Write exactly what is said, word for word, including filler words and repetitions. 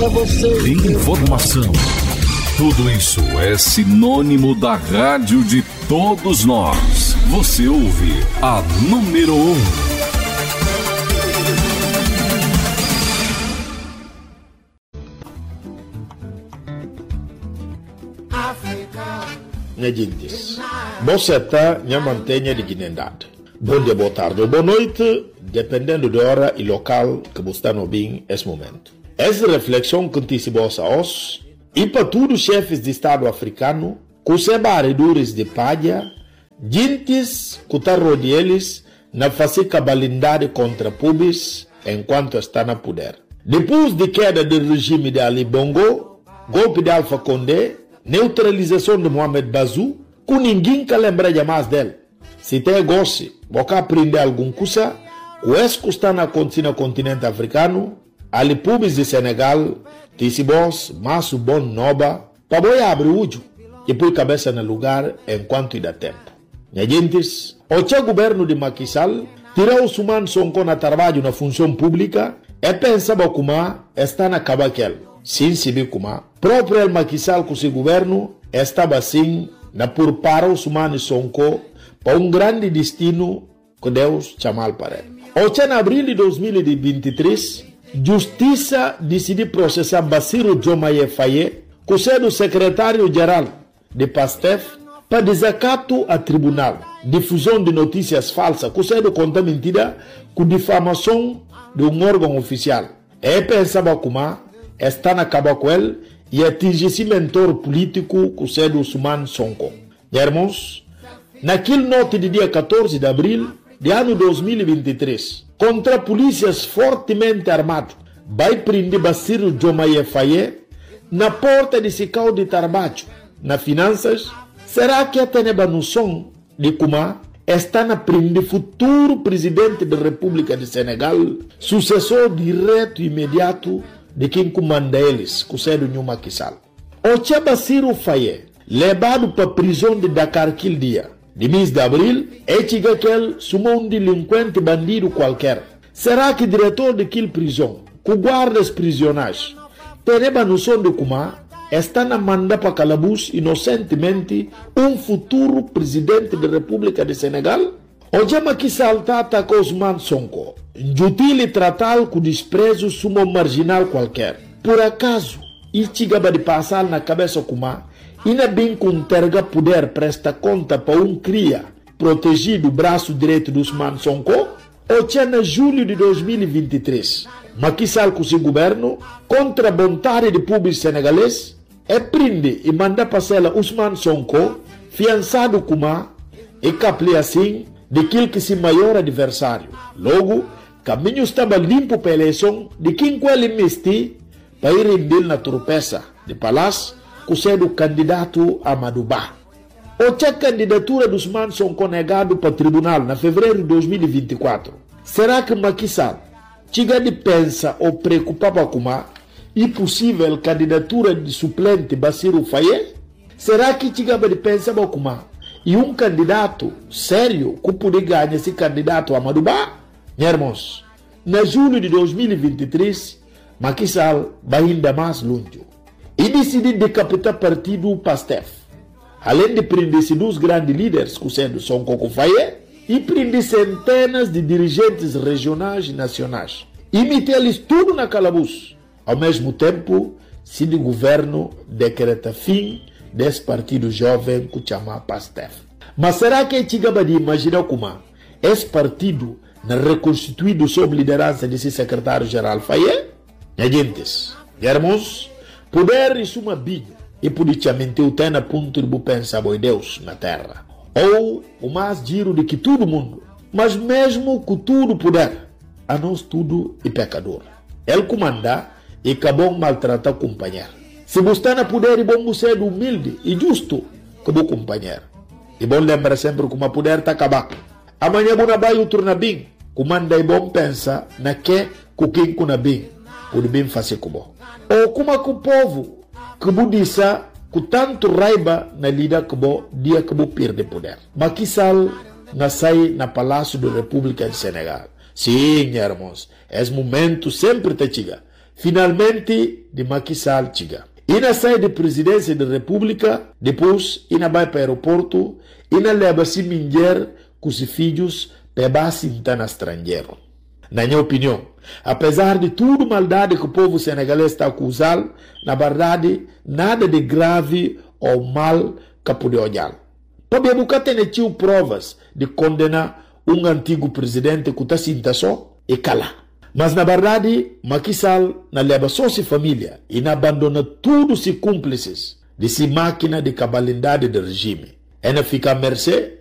pra você. Informação. Tudo isso é sinônimo da rádio de todos nós. Você ouve a número um. Minha gente, você está minha mantenha de dignidade. Bom dia, boa tarde ou boa noite, dependendo da hora e local que você está no bem nesse momento. Essa reflexão que antecipou-se a nós e para todos os chefes de Estado africano, que os barredores de palha, gentes que estão rodeados na fazer cabalindade contra pubis enquanto está no poder. Depois de queda do regime de Ali Bongo, golpe de Alpha Condé, neutralização de Mohamed Bazoum, que ninguém que lembra mais dele. Se tem gosto, você aprender alguma coisa, o esse que está acontecendo no continente africano, ali pubis de Senegal, Tissibos, Masso Bon Noba, para boi abrir o olho e pôr cabeça no lugar enquanto dá tempo. Minha gente, o governo de Macky Sall tirou os humanos Sonko na trabalho na função pública e pensava como está na cabaquel. Sim, se viu como próprio Macky Sall com seu governo estava assim na por para os humanos Sonko para um grande destino que Deus chamou para ele. O em abril de dois mil e vinte e três, Justiça decidiu processar Bassirou Diomaye Faye, que é o secretário-geral de PASTEF, para desacato a tribunal, difusão de notícias falsas, que é conta mentira, com difamação de um órgão oficial. E pensava como está na caba com ele e atingir esse mentor político, que é o Ousmane Sonko. Irmãos, naquele noite de dia quatorze de abril de ano dois mil e vinte e três, contra polícias fortemente armados, vai prender Bassirou Diomaye Faye na porta de Sicao de Tarbacho, na finanças. Será que até a noção de como está na prender futuro presidente da República de Senegal, sucessor direto e imediato de quem comanda eles, que é o Macky Sall? O Tia Bassirou Faye, levado para a prisão de Dakar aquele dia, de mês de abril, é que ele sumou um delinquente bandido qualquer. Será que o diretor daquela prisão, que guarda os prisioneiros, tem a noção de como está na manda para calabouço inocentemente um futuro presidente da República de Senegal? O Jama que salta atacou Ousmane Sonko, injutil e tratá-lo com desprezo sumo marginal qualquer. Por acaso, isso chegava de passar na cabeça como e não bem com terga poder presta conta para um cria protegido o braço direito do Ousmane Sonko? O tinha em julho de dois mil e vinte e três, Macky Sall com seu governo, contra a vontade de público senegalês, é prende e manda passar Ousmane Sonko, fiançado como e caple assim daquele que se maior adversário. Logo, caminho estava limpo para a eleição de quem com ele investi para ir render na tropeça de palácio, que é o candidato Amadou Ba. O candidatura do Ousmane Sonko negado para o tribunal na fevereiro de dois mil e vinte e quatro. Será que Macky Sall chega de pensa ou preocupava com a impossível candidatura de suplente Bassirou Faye? Será que chega de pensar com a e um candidato sério que poderia ganhar esse candidato Amadou Ba? Meus irmãos, na julho de dois mil e vinte e três, Macky Sall vai ainda mais longe e decidiu decapitar o partido PASTEF. Além de prender dois grandes líderes, como sendo Sonko Faye, e prender centenas de dirigentes regionais e nacionais. E meter-lhes tudo na calabouço. Ao mesmo tempo, se o governo decreta fim desse partido jovem que chama PASTEF. Mas será que é chegava de imaginar como esse partido não reconstituído sob liderança desse secretário-geral Faye? Minha gente, irmãos, poder isso uma biga e politicamente o tem a ponto de pensar em Deus na terra. Ou o mais giro de que todo mundo, mas mesmo com tudo poder, a nós tudo é pecador. Ele comanda e acabou maltratar o companheiro. Se você está na poder, é bom você ser humilde e justo com o companheiro. E bom lembrar sempre que o poder está acabado. Amanhã você vai outro na bem. Comanda é bom pensar na que com quem com na bem, o bem fazer com bom. Ou como com o povo que você disse com tanto raiva na lida que você dia que você perde poder. Macky Sall nasceu na Palácio da República de Senegal. Sim, irmãos, esse momento sempre te chega. finalmente de Macky Sall chega. Ina sai de presidência da República, depois ina vai para o aeroporto, ina leva si mulher com os filhos para sentar no estrangeiro. Na minha opinião, apesar de tudo maldade que o povo senegalês está acusando, na verdade, nada de grave ou mal que pode olhar. Para nunca tem tido provas de condenar um antigo presidente que está sentado só e calar. Mas na verdade, Macky Sall na leva só sua família e na abandona todos os cúmplices de sua máquina de cabalidade do regime. Ela fica à mercê